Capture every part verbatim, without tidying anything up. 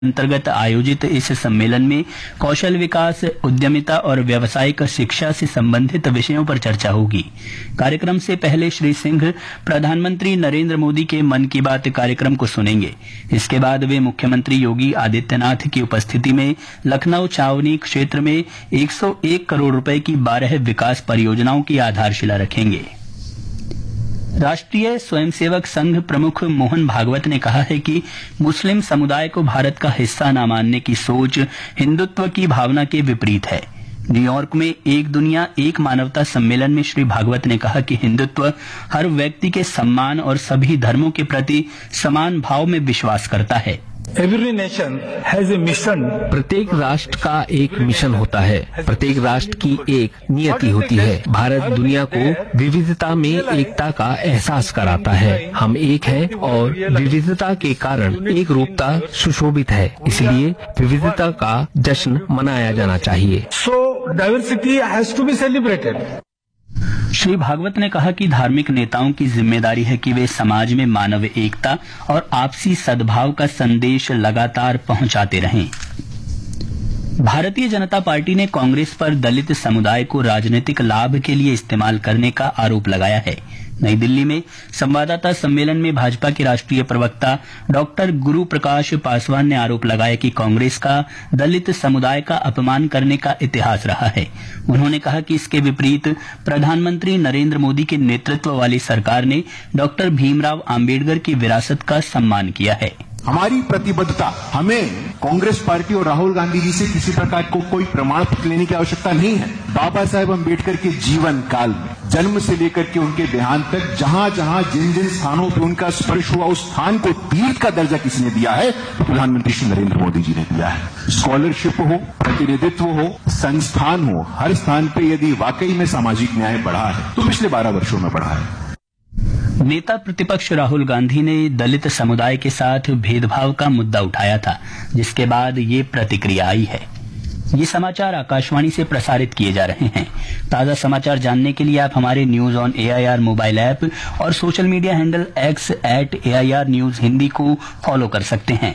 अंतर्गत आयोजित इस सम्मेलन में कौशल विकास, उद्यमिता और व्यावसायिक शिक्षा से संबंधित विषयों पर चर्चा होगी। कार्यक्रम से पहले श्री सिंह प्रधानमंत्री नरेंद्र मोदी के मन की बात कार्यक्रम को सुनेंगे। इसके बाद वे मुख्यमंत्री योगी आदित्यनाथ की उपस्थिति में लखनऊ छावनी क्षेत्र में एक सौ एक करोड़ रुपए की बारह विकास परियोजनाओं की आधारशिला रखेंगे। राष्ट्रीय स्वयंसेवक संघ प्रमुख मोहन भागवत ने कहा है कि मुस्लिम समुदाय को भारत का हिस्सा न मानने की सोच हिंदुत्व की भावना के विपरीत है। न्यूयॉर्क में एक दुनिया एक मानवता सम्मेलन में श्री भागवत ने कहा कि हिंदुत्व हर व्यक्ति के सम्मान और सभी धर्मों के प्रति समान भाव में विश्वास करता है। Every nation has a mission. प्रत्येक राष्ट्र का एक मिशन होता है, प्रत्येक राष्ट्र की एक नियति होती है। भारत दुनिया को विविधता में एकता का एहसास कराता है। हम एक हैं और विविधता के कारण एक रूपता सुशोभित है, इसलिए विविधता का जश्न मनाया जाना चाहिए। So diversity has to be celebrated. Shri Bhagwat ने कहा कि धार्मिक नेताओं की जिम्मेदारी है कि वे समाज में मानव एकता और आपसी सद्भाव का संदेश लगातार पहुंचाते रहें। भारतीय जनता पार्टी ने कांग्रेस पर दलित समुदाय को राजनीतिक लाभ के लिए इस्तेमाल करने का आरोप लगाया है। नई दिल्ली में संवाददाता सम्मेलन में भाजपा के राष्ट्रीय प्रवक्ता डॉक्टर गुरु प्रकाश पासवान ने आरोप लगाया कि कांग्रेस का दलित समुदाय का अपमान करने का इतिहास रहा है। उन्होंने कहा कि इसके विपरीत प्रधानमंत्री नरेंद्र मोदी के नेतृत्व वाली सरकार ने डॉक्टर भीमराव आम्बेडकर की विरासत का सम्मान किया है। हमारी प्रतिबद्धता, हमें कांग्रेस पार्टी और राहुल गांधी जी से किसी प्रकार को कोई प्रमाण पत्र लेने की आवश्यकता नहीं है। बाबा साहेब अम्बेडकर के जीवन काल में जन्म से लेकर के उनके देहांत तक जहां जहां जिन जिन स्थानों पर उनका स्पर्श हुआ, उस स्थान को तीर्थ का दर्जा किसने दिया है? तो प्रधानमंत्री श्री नरेंद्र मोदी जी ने दिया है। स्कॉलरशिप हो, प्रतिनिधित्व हो, संस्थान हो, हर स्थान पर यदि वाकई में सामाजिक न्याय बढ़ा है तो पिछले बारह वर्षों में बढ़ा है। नेता प्रतिपक्ष राहुल गांधी ने दलित समुदाय के साथ भेदभाव का मुद्दा उठाया था, जिसके बाद ये प्रतिक्रिया आई है। ये समाचार आकाशवाणी से प्रसारित किए जा रहे हैं। ताजा समाचार जानने के लिए आप हमारे news on AIR mobile app और social media handle x eight AIR news Hindi को फॉलो कर सकते हैं।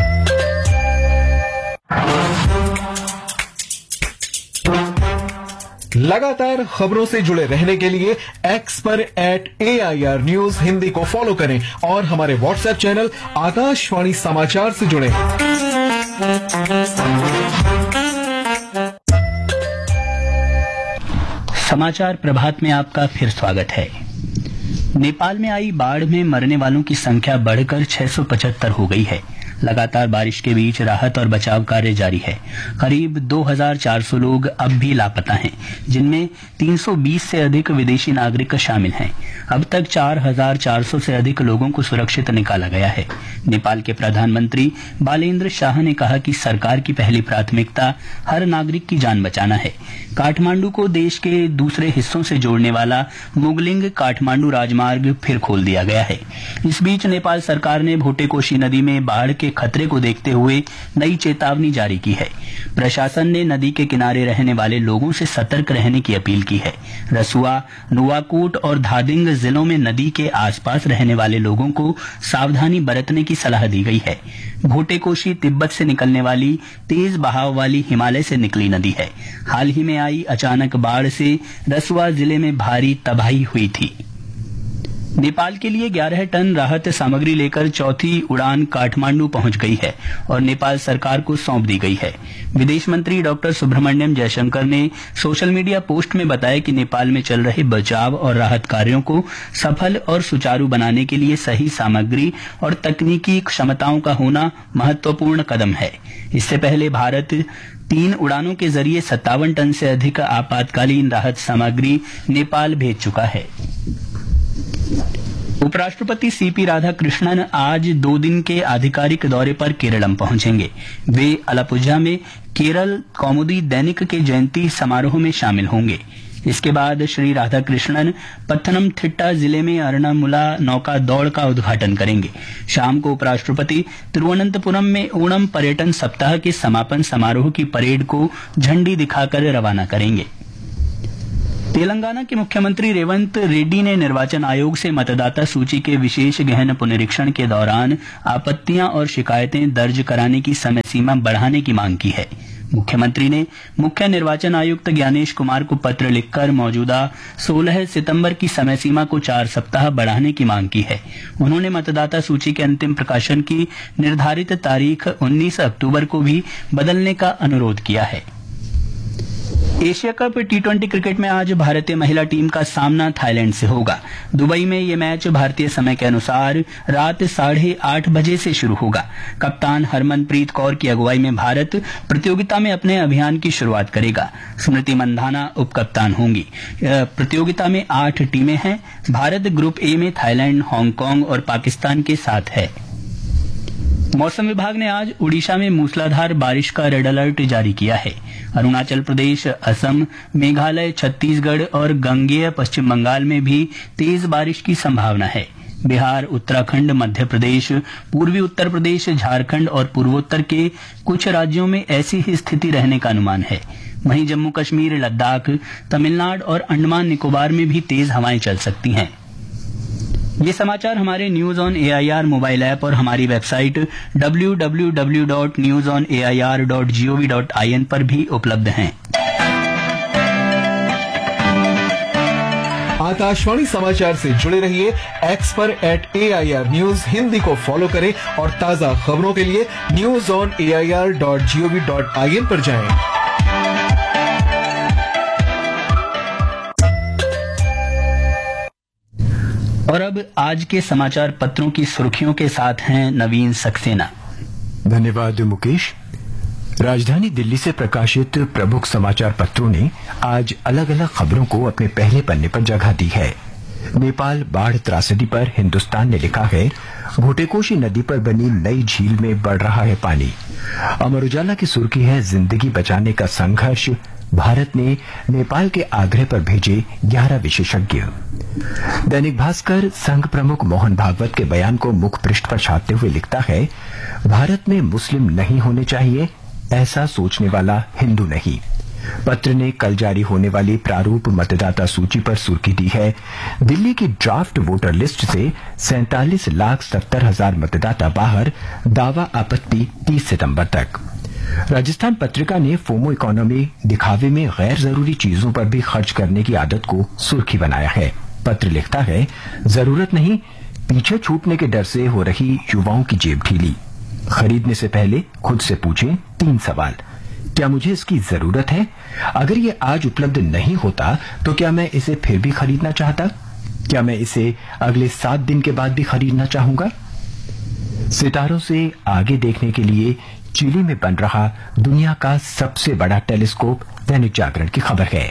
लगातार खबरों से जुड़े रहने के लिए एक्स पर एट एआईआर न्यूज हिंदी को फॉलो करें और हमारे व्हाट्सएप चैनल आकाशवाणी समाचार से जुड़ें। समाचार प्रभात में आपका फिर स्वागत है। नेपाल में आई बाढ़ में मरने वालों की संख्या बढ़कर छह सौ पचहत्तर हो गई है। लगातार बारिश के बीच राहत और बचाव कार्य जारी है। करीब दो हज़ार चार सौ लोग अब भी लापता हैं, जिनमें तीन सौ बीस से अधिक विदेशी नागरिक शामिल हैं। अब तक चार हज़ार चार सौ से अधिक लोगों को सुरक्षित निकाला गया है। नेपाल के प्रधानमंत्री बालेन्द्र शाह ने कहा कि सरकार की पहली प्राथमिकता हर नागरिक की जान बचाना है। काठमांडू को देश के दूसरे हिस्सों से जोड़ने वाला मुगलिंग काठमांडू राजमार्ग फिर खोल दिया गया है। इस बीच नेपाल सरकार ने भोटेकोशी नदी में बाढ़ के खतरे को देखते हुए नई चेतावनी जारी की है। प्रशासन ने नदी के किनारे रहने वाले लोगों से सतर्क रहने की अपील की है। रसुआ, नुवाकोट और धादिंग जिलों में नदी के आसपास रहने वाले लोगों को सावधानी बरतने की सलाह दी गई है। भोटेकोशी तिब्बत से निकलने वाली तेज बहाव वाली हिमालय से निकली नदी है। हाल ही में आई अचानक बाढ़ से रसुआ जिले में भारी तबाही हुई थी। नेपाल के लिए ग्यारह टन राहत सामग्री लेकर चौथी उड़ान काठमांडू पहुंच गई है और नेपाल सरकार को सौंप दी गई है। विदेश मंत्री डॉक्टर सुब्रमण्यम जयशंकर ने सोशल मीडिया पोस्ट में बताया कि नेपाल में चल रहे बचाव और राहत कार्यों को सफल और सुचारू बनाने के लिए सही सामग्री और तकनीकी क्षमताओं का होना महत्वपूर्ण कदम है। इससे पहले भारत तीन उड़ानों के जरिए सत्तावन टन से अधिक आपातकालीन राहत सामग्री नेपाल भेज चुका है। उपराष्ट्रपति सीपी राधाकृष्णन आज दो दिन के आधिकारिक दौरे पर केरलम पहुंचेंगे। वे अलापुझा में केरल कौमुदी दैनिक के जयंती समारोह में शामिल होंगे। इसके बाद श्री राधाकृष्णन पत्थनमथिट्टा जिले में अर्नामुला नौका दौड़ का उद्घाटन करेंगे। शाम को उपराष्ट्रपति तिरुवनंतपुरम में ओणम पर्यटन सप्ताह के समापन समारोह की परेड को झंडी दिखाकर रवाना करेंगे। तेलंगाना के मुख्यमंत्री रेवंत रेड्डी ने निर्वाचन आयोग से मतदाता सूची के विशेष गहन पुनरीक्षण के दौरान आपत्तियां और शिकायतें दर्ज कराने की समय सीमा बढ़ाने की मांग की है। मुख्यमंत्री ने मुख्य निर्वाचन आयुक्त ज्ञानेश कुमार को पत्र लिखकर मौजूदा सोलह सितंबर की समय सीमा को चार सप्ताह बढ़ाने की मांग की है। उन्होंने मतदाता सूची के अंतिम प्रकाशन की निर्धारित तारीख उन्नीस अक्टूबर को भी बदलने का अनुरोध किया है। Asia cup T twenty cricket में आज भारतीय महिला टीम का सामना थाईलैंड से होगा। दुबई में ये मैच भारतीय समय के अनुसार रात साढ़े आठ बजे से शुरू होगा। कप्तान हरमनप्रीत कौर की अगुवाई में भारत प्रतियोगिता में अपने अभियान की शुरुआत करेगा। स्मृति मंधाना उप कप्तान होंगी। प्रतियोगिता में आठ टीमें हैं। भारत ग्रुप ए में थाईलैंड, हांगकांग और पाकिस्तान के साथ है। मौसम विभाग ने आज उड़ीसा में मूसलाधार बारिश का रेड अलर्ट जारी किया है। अरुणाचल प्रदेश, असम, मेघालय, छत्तीसगढ़ और गंगेय पश्चिम बंगाल में भी तेज बारिश की संभावना है। बिहार, उत्तराखंड, मध्य प्रदेश, पूर्वी उत्तर प्रदेश, झारखंड और पूर्वोत्तर के कुछ राज्यों में ऐसी ही स्थिति रहने का अनुमान है। वहीं जम्मू कश्मीर, लद्दाख, तमिलनाडु और अंडमान निकोबार में भी तेज हवाएं चल सकती हैं। ये समाचार हमारे news on AIR mobile app और हमारी website W W W dot news on A I R dot G O V dot I N पर भी उपलब्ध हैं। आकाशवाणी समाचार से जुड़े रहिए। एक्स पर eight A I R news Hindi को फॉलो करें और ताजा खबरों के लिए news on A I R dot G O V dot I N पर जाएं। और अब आज के समाचार पत्रों की सुर्खियों के साथ हैं नवीन सक्सेना। धन्यवाद मुकेश। राजधानी दिल्ली से प्रकाशित प्रमुख समाचार पत्रों ने आज अलग अलग खबरों को अपने पहले पन्ने पर जगह दी है। नेपाल बाढ़ त्रासदी पर हिंदुस्तान ने लिखा है, भोटेकोशी नदी पर बनी नई झील में बढ़ रहा है पानी। अमर उजाला की सुर्खी है, जिंदगी बचाने का संघर्ष, भारत ने नेपाल के आग्रह पर भेजे ग्यारह विशेषज्ञ। दैनिक भास्कर संघ प्रमुख मोहन भागवत के बयान को मुख्य पृष्ठ पर छापते हुए लिखता है, भारत में मुस्लिम नहीं होने चाहिए, ऐसा सोचने वाला हिंदू नहीं। पत्र ने कल जारी होने वाली प्रारूप मतदाता सूची पर सुर्खी दी है, दिल्ली की ड्राफ्ट वोटर लिस्ट से सैंतालीस लाख सत्तर हजार मतदाता बाहर, दावा आपत्ति तीस सितंबर तक। राजस्थान पत्रिका ने फोमो इकोनॉमी, दिखावे में गैर जरूरी चीजों पर भी खर्च करने की आदत को सुर्खी बनाया है। पत्र लिखता है, जरूरत नहीं, पीछे छूटने के डर से हो रही युवाओं की जेब ढीली। खरीदने से पहले खुद से पूछें तीन सवाल। क्या मुझे इसकी जरूरत है? अगर ये आज उपलब्ध नहीं होता तो क्या मैं इसे फिर भी खरीदना चाहता? क्या मैं इसे अगले सात दिन के बाद भी खरीदना चाहूंगा? सितारों से आगे देखने के लिए चिली में बन रहा दुनिया का सबसे बड़ा टेलीस्कोप दैनिक जागरण की खबर है।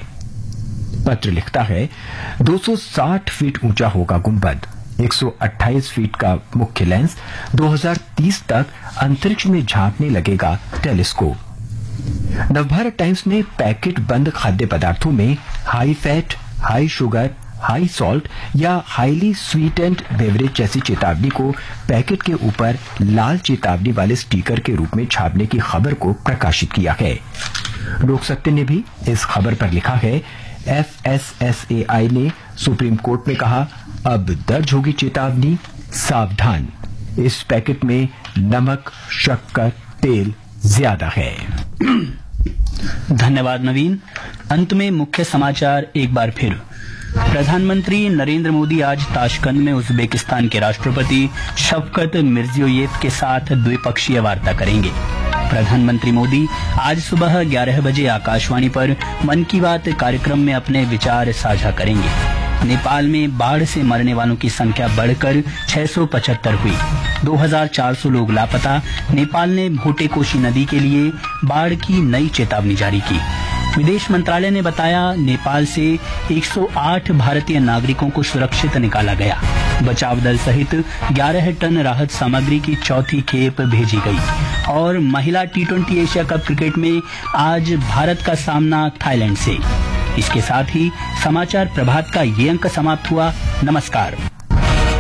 पत्र लिखता है, दो सौ साठ फीट ऊंचा होगा गुंबद, एक सौ अट्ठाईस फीट का मुख्य लेंस, दो हज़ार तीस तक अंतरिक्ष में झांकने लगेगा टेलीस्कोप। नवभारत टाइम्स ने पैकेट बंद खाद्य पदार्थों में high fat, high sugar, high salt या हाईली स्वीटेंड बेवरेज जैसी चेतावनी को पैकेट के ऊपर लाल चेतावनी वाले स्टिकर के रूप में छापने की खबर को प्रकाशित किया है। लोक सत्य ने भी इस खबर पर लिखा है, एफ एस एस ए आई ने सुप्रीम कोर्ट में कहा, अब दर्ज होगी चेतावनी, सावधान, इस पैकेट में नमक, शक्कर, तेल ज्यादा है। धन्यवाद नवीन। अंत में मुख्य समाचार एक बार फिर। प्रधानमंत्री नरेंद्र मोदी आज ताशकंद में उज्बेकिस्तान के राष्ट्रपति शफकत मिर्जियोयेव के साथ द्विपक्षीय वार्ता करेंगे। प्रधानमंत्री मोदी आज सुबह ग्यारह बजे आकाशवाणी पर मन की बात कार्यक्रम में अपने विचार साझा करेंगे। नेपाल में बाढ़ से मरने वालों की संख्या बढ़कर छह सौ पचहत्तर हुई। दो हज़ार चार सौ लोग लापता। नेपाल ने भोटेकोशी नदी के लिए बाढ़ की नई चेतावनी जारी की। विदेश मंत्रालय ने बताया, नेपाल से एक सौ आठ भारतीय नागरिकों को सुरक्षित निकाला गया। बचाव दल सहित ग्यारह टन राहत सामग्री की चौथी खेप भेजी गई। और महिला T twenty Asia cup cricket में आज भारत का सामना थाईलैंड से। इसके साथ ही समाचार प्रभात का ये अंक समाप्त हुआ। नमस्कार।